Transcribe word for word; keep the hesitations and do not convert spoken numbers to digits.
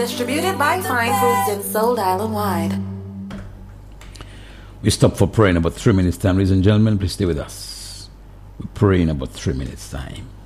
Distributed by Fine Foods and sold island-wide. We stop for prayer in about three minutes time. Ladies and gentlemen, please stay with us. We pray in about three minutes time.